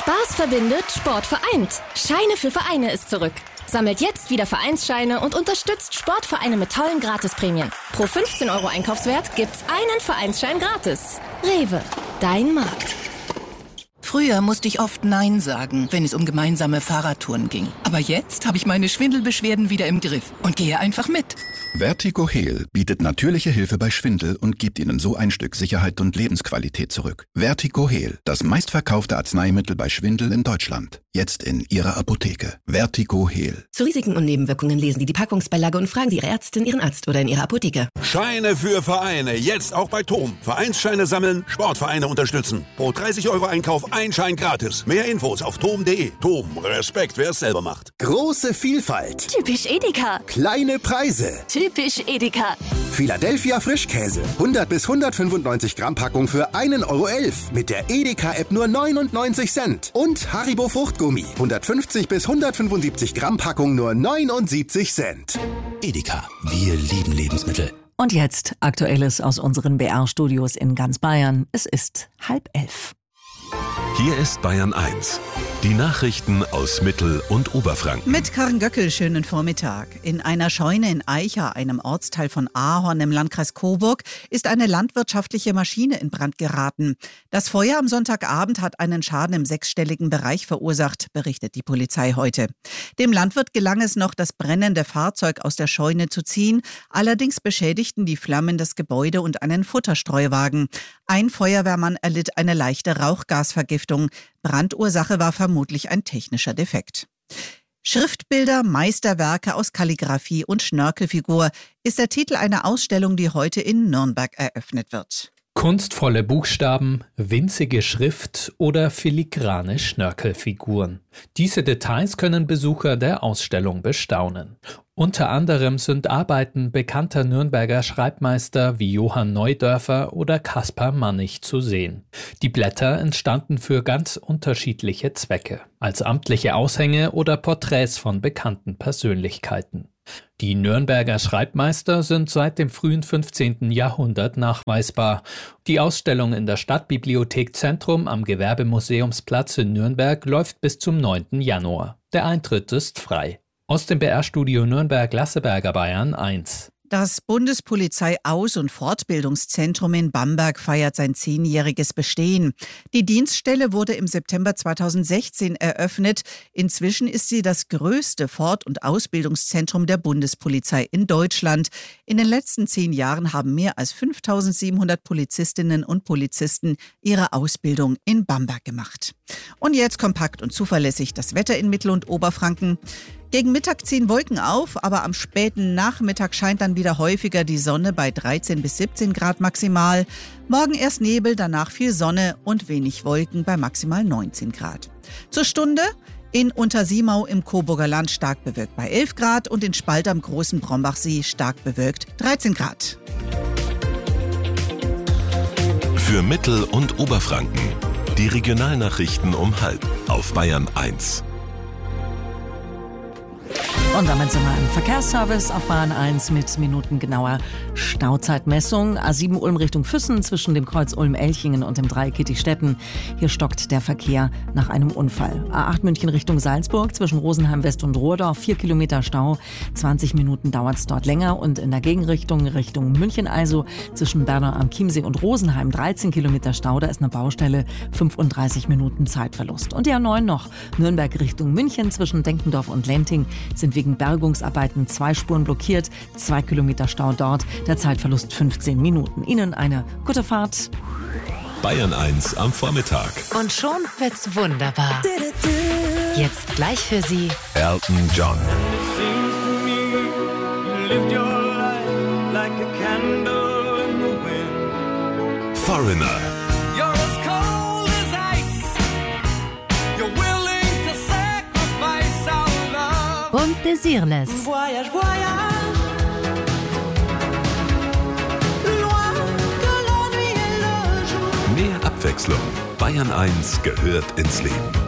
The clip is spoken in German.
Spaß verbindet, Sport vereint. Scheine für Vereine ist zurück. Sammelt jetzt wieder Vereinsscheine und unterstützt Sportvereine mit tollen Gratisprämien. Pro 15 € Einkaufswert gibt's einen Vereinsschein gratis. Rewe, dein Markt. Früher musste ich oft Nein sagen, wenn es um gemeinsame Fahrradtouren ging. Aber jetzt habe ich meine Schwindelbeschwerden wieder im Griff und gehe einfach mit. Vertigo Heal bietet natürliche Hilfe bei Schwindel und gibt Ihnen so ein Stück Sicherheit und Lebensqualität zurück. Vertigo Heal, das meistverkaufte Arzneimittel bei Schwindel in Deutschland. Jetzt in Ihrer Apotheke. Vertigo Heal. Zu Risiken und Nebenwirkungen lesen Sie die Packungsbeilage und fragen Sie Ihre Ärztin, Ihren Arzt oder in Ihrer Apotheke. Scheine für Vereine, jetzt auch bei TOM. Vereinsscheine sammeln, Sportvereine unterstützen. Pro 30 € Einkauf ein Schein gratis. Mehr Infos auf tom.de. TOM, Respekt, wer es selber macht. Große Vielfalt. Typisch Edeka. Kleine Preise. Typisch Edeka. Philadelphia Frischkäse. 100 bis 195 Gramm Packung für 1,11 € mit der Edeka-App nur 99 Cent. Und Haribo Fruchtgummi. 150 bis 175 Gramm Packung nur 79 Cent. Edeka, wir lieben Lebensmittel. Und jetzt Aktuelles aus unseren BR-Studios in ganz Bayern. Es ist 10:30. Hier ist Bayern 1. Die Nachrichten aus Mittel- und Oberfranken. Mit Karin Göckel, schönen Vormittag. In einer Scheune in Aicha, einem Ortsteil von Ahorn im Landkreis Coburg, ist eine landwirtschaftliche Maschine in Brand geraten. Das Feuer am Sonntagabend hat einen Schaden im sechsstelligen Bereich verursacht, berichtet die Polizei heute. Dem Landwirt gelang es noch, das brennende Fahrzeug aus der Scheune zu ziehen. Allerdings beschädigten die Flammen das Gebäude und einen Futterstreuwagen. Ein Feuerwehrmann erlitt eine leichte Rauchgasvergiftung. Brandursache war vermutlich ein technischer Defekt. Schriftbilder, Meisterwerke aus Kalligraphie und Schnörkelfigur ist der Titel einer Ausstellung, die heute in Nürnberg eröffnet wird. Kunstvolle Buchstaben, winzige Schrift oder filigrane Schnörkelfiguren. Diese Details können Besucher der Ausstellung bestaunen. Unter anderem sind Arbeiten bekannter Nürnberger Schreibmeister wie Johann Neudörfer oder Caspar Mannig zu sehen. Die Blätter entstanden für ganz unterschiedliche Zwecke, als amtliche Aushänge oder Porträts von bekannten Persönlichkeiten. Die Nürnberger Schreibmeister sind seit dem frühen 15. Jahrhundert nachweisbar. Die Ausstellung in der Stadtbibliothek Zentrum am Gewerbemuseumsplatz in Nürnberg läuft bis zum 9. Januar. Der Eintritt ist frei. Aus dem BR-Studio Nürnberg-Lasseberger, Bayern 1. Das Bundespolizei-Aus- und Fortbildungszentrum in Bamberg feiert sein 10-jähriges Bestehen. Die Dienststelle wurde im September 2016 eröffnet. Inzwischen ist sie das größte Fort- und Ausbildungszentrum der Bundespolizei in Deutschland. In den letzten 10 Jahren haben mehr als 5.700 Polizistinnen und Polizisten ihre Ausbildung in Bamberg gemacht. Und jetzt kompakt und zuverlässig das Wetter in Mittel- und Oberfranken. Gegen Mittag ziehen Wolken auf, aber am späten Nachmittag scheint dann wieder häufiger die Sonne bei 13 bis 17 Grad maximal. Morgen erst Nebel, danach viel Sonne und wenig Wolken bei maximal 19 Grad. Zur Stunde in Untersiemau im Coburger Land stark bewölkt bei 11 Grad und in Spalt am Großen Brombachsee stark bewölkt 13 Grad. Für Mittel- und Oberfranken. Die Regionalnachrichten um 12:30 auf Bayern 1. Und damit sind wir im Verkehrsservice auf Bahn 1 mit minutengenauer Stauzeitmessung. A7 Ulm Richtung Füssen zwischen dem Kreuz Ulm-Elchingen und dem Dreieck Kittichstetten. Hier stockt der Verkehr nach einem Unfall. A8 München Richtung Salzburg zwischen Rosenheim West und Rohrdorf 4 Kilometer Stau. 20 Minuten dauert es dort länger. Und in der Gegenrichtung Richtung München also zwischen Bernau am Chiemsee und Rosenheim 13 Kilometer Stau. Da ist eine Baustelle, 35 Minuten Zeitverlust. Und die A9 noch Nürnberg Richtung München zwischen Denkendorf und Lenting sind wegen Bergungsarbeiten 2 Spuren blockiert, 2 Kilometer Stau dort, der Zeitverlust 15 Minuten. Ihnen eine gute Fahrt. Bayern 1 am Vormittag. Und schon wird's wunderbar. Jetzt gleich für Sie Elton John. Foreigner. und Desireless. Mehr Abwechslung. Bayern 1 gehört ins Leben.